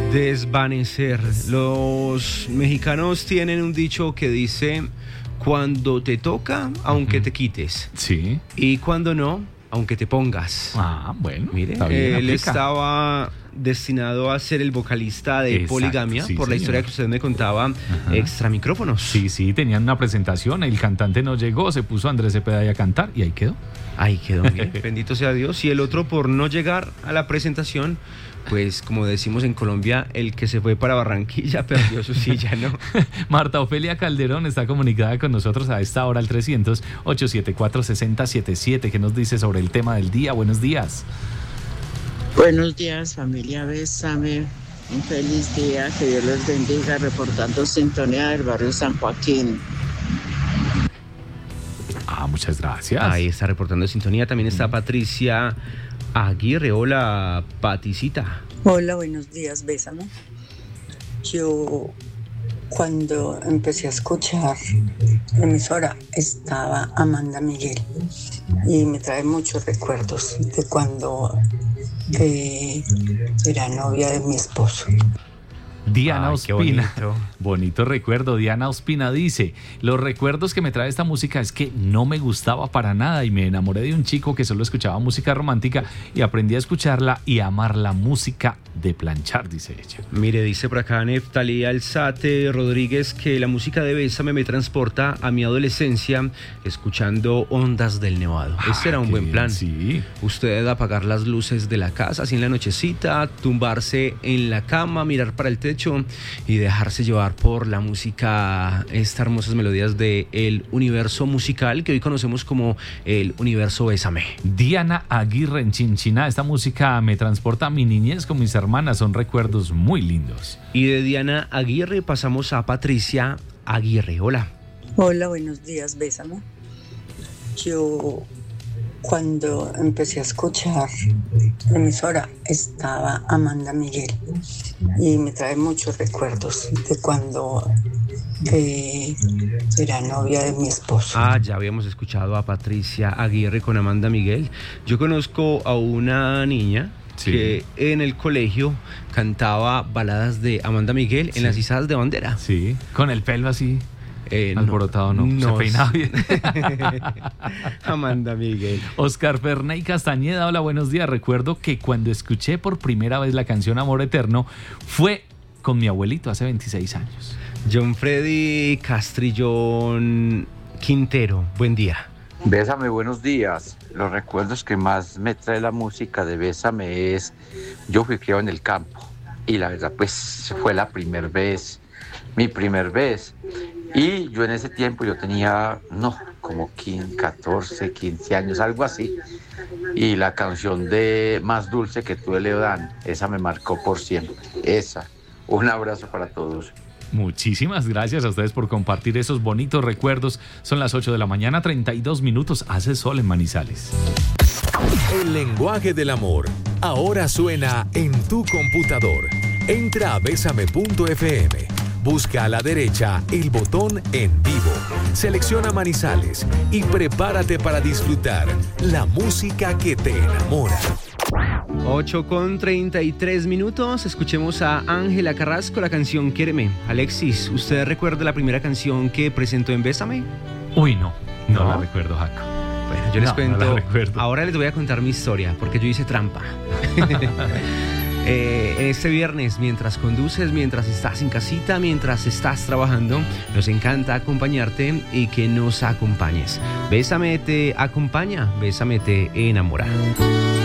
Desvanecer. Los mexicanos tienen un dicho que dice: cuando te toca, aunque te quites. Sí. Y cuando no, aunque te pongas. Ah, bueno. Mire, está bien, él aplica. estaba destinado a ser el vocalista de Exacto, Poligamia, sí, por la señor. historia que usted me contaba, extra micrófonos. Sí, tenían una presentación, el cantante no llegó, se puso Andrés Cepeda ahí a cantar y ahí quedó. Ahí quedó, mire, bendito sea Dios. Y el otro, por no llegar a la presentación, pues como decimos en Colombia, el que se fue para Barranquilla perdió su silla, ¿no? Marta Ofelia Calderón está comunicada con nosotros a esta hora al 300-874-6077. ¿Qué nos dice sobre el tema del día? Buenos días. Buenos días, familia Bésame. Un feliz día, que Dios los bendiga, reportando sintonía del barrio San Joaquín. Muchas gracias. Ahí está reportando sintonía. También está Patricia Aguirre. Hola, Paticita. Hola, buenos días, Bésame. Yo, cuando empecé a escuchar la emisora, estaba Amanda Miguel y me trae muchos recuerdos de cuando era novia de mi esposo. Diana Ay, qué Ospina. bonito. Bonito recuerdo. Diana Ospina dice: los recuerdos que me trae esta música es que no me gustaba para nada y me enamoré de un chico que solo escuchaba música romántica y aprendí a escucharla y a amar la música de planchar, dice ella. Mire, dice por acá Neftalí Alzate Rodríguez que la música de Bésame me transporta a mi adolescencia escuchando Ondas del Nevado. Ese era un Qué buen bien, plan. Sí. Usted apagar las luces de la casa así en la nochecita, tumbarse en la cama, mirar para el techo y dejarse llevar por la música, estas hermosas melodías del universo musical que hoy conocemos como el universo Bésame. Diana Aguirre en Chinchiná. Esta música me transporta a mi niñez con mis hermanas. Son recuerdos muy lindos. Y de Diana Aguirre pasamos a Patricia Aguirre. Hola. Hola, buenos días, Bésame. Yo, cuando empecé a escuchar la emisora, estaba Amanda Miguel y me trae muchos recuerdos de cuando era novia de mi esposo. Ya habíamos escuchado a Patricia Aguirre con Amanda Miguel. Yo conozco a una niña que en el colegio cantaba baladas de Amanda Miguel en las izadas de bandera. Sí, con el pelo así alborotado, no se peinaba bien. Amanda Miguel. Oscar Ferney Castañeda, hola, buenos días. Recuerdo que cuando escuché por primera vez la canción Amor Eterno fue con mi abuelito hace 26 años. John Freddy Castrillón Quintero, buen día. Bésame, buenos días. Los recuerdos que más me trae la música de Bésame es: yo fui criado en el campo y la verdad pues fue la primera vez, mi primer vez. Y yo en ese tiempo yo tenía, como 14, 15 años, algo así. Y la canción de Más Dulce que tú de Leodán, esa me marcó por siempre. Esa. Un abrazo para todos. Muchísimas gracias a ustedes por compartir esos bonitos recuerdos. Son las 8 de la mañana, 32 minutos. Hace sol en Manizales. El lenguaje del amor ahora suena en tu computador. Entra a besame.fm. Busca a la derecha el botón En Vivo. Selecciona Manizales y prepárate para disfrutar la música que te enamora. 8:33. Escuchemos a Ángela Carrasco, la canción Quiéreme. Alexis, ¿usted recuerda la primera canción que presentó en Bésame? Uy, no la recuerdo, Jaco. Bueno, yo les cuento. No la recuerdo. Ahora les voy a contar mi historia, porque yo hice trampa. Este viernes, mientras conduces, mientras estás en casita, mientras estás trabajando, nos encanta acompañarte y que nos acompañes. Bésame te acompaña, Bésame te enamora.